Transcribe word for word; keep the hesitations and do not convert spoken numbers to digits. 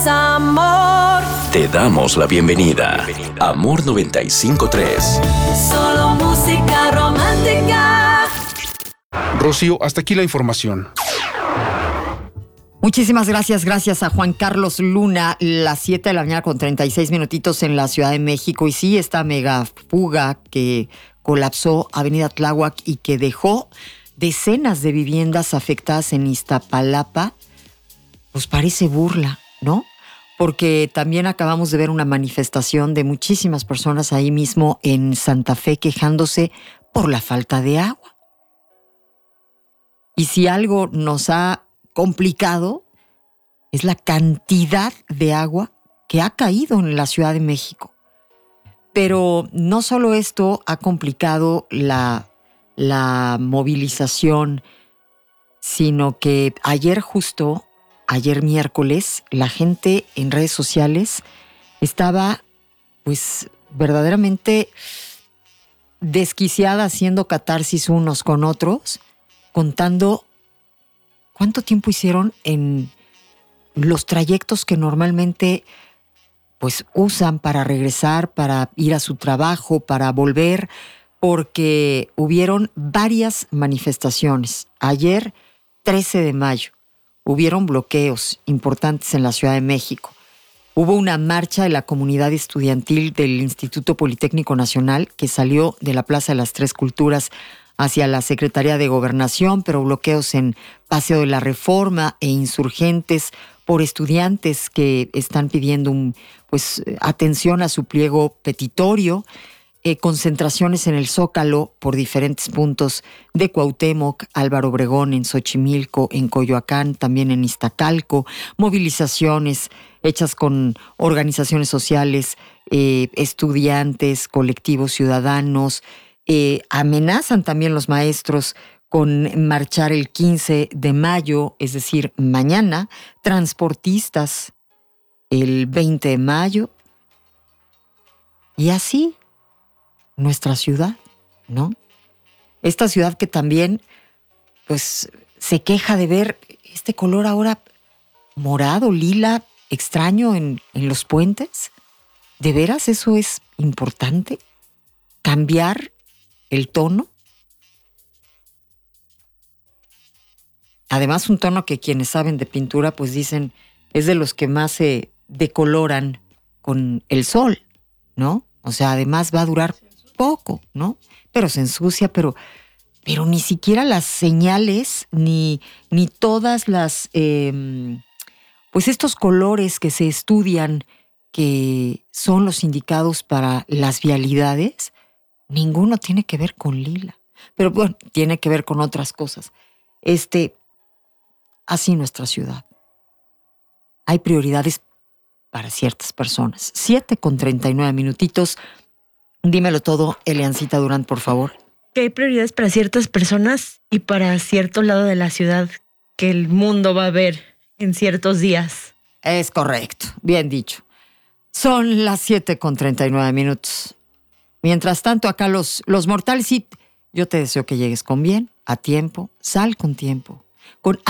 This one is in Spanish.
es amor. Te damos la bienvenida. Amor noventa y cinco punto tres. Solo música romántica. Rocío, hasta aquí la información. Muchísimas gracias, gracias a Juan Carlos Luna. Las siete de la mañana con treinta y seis minutitos en la Ciudad de México. Y sí, esta mega fuga que colapsó Avenida Tláhuac y que dejó decenas de viviendas afectadas en Iztapalapa, pues parece burla, ¿no? Porque también acabamos de ver una manifestación de muchísimas personas ahí mismo en Santa Fe quejándose por la falta de agua. Y si algo nos ha complicado es la cantidad de agua que ha caído en la Ciudad de México. Pero no solo esto ha complicado la, la movilización, sino que ayer justo, ayer miércoles, la gente en redes sociales estaba pues verdaderamente desquiciada, haciendo catarsis unos con otros, contando cuánto tiempo hicieron en los trayectos que normalmente pues usan para regresar, para ir a su trabajo, para volver, porque hubieron varias manifestaciones. Ayer, trece de mayo, hubieron bloqueos importantes en la Ciudad de México. Hubo una marcha de la comunidad estudiantil del Instituto Politécnico Nacional que salió de la Plaza de las Tres Culturas hacia la Secretaría de Gobernación, pero bloqueos en Paseo de la Reforma e Insurgentes por estudiantes que están pidiendo un, pues, atención a su pliego petitorio, eh, concentraciones en el Zócalo por diferentes puntos de Cuauhtémoc, Álvaro Obregón, en Xochimilco, en Coyoacán, también en Iztacalco, movilizaciones hechas con organizaciones sociales, eh, estudiantes, colectivos ciudadanos. Eh, amenazan también los maestros con marchar el quince de mayo, es decir, mañana, transportistas el veinte de mayo, y así nuestra ciudad, ¿no? Esta ciudad que también, pues, se queja de ver este color ahora morado, lila, extraño en, en los puentes. ¿De veras eso es importante? ¿Cambiar el tono? Además, un tono que quienes saben de pintura pues dicen es de los que más se decoloran con el sol, ¿no? O sea, además va a durar poco, ¿no? Pero se ensucia, pero, pero ni siquiera las señales, ni, ni todas las, eh, pues estos colores que se estudian, que son los indicados para las vialidades, ninguno tiene que ver con lila. Pero bueno, tiene que ver con otras cosas. Este... Así nuestra ciudad. Hay prioridades para ciertas personas. Siete con treinta y nueve minutitos. Dímelo todo, Eliancita Durán, por favor. Que hay prioridades para ciertas personas y para cierto lado de la ciudad que el mundo va a ver en ciertos días. Es correcto, bien dicho. Son las siete con treinta y nueve minutos. Mientras tanto, acá los, los mortales, sí, yo te deseo que llegues con bien, a tiempo, sal con tiempo, con